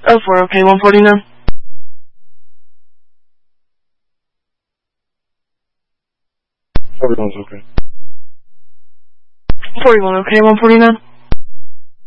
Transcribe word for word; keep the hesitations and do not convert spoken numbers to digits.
Oh four, okay, one forty-nine. forty-one's okay. forty-one, okay, one forty-nine.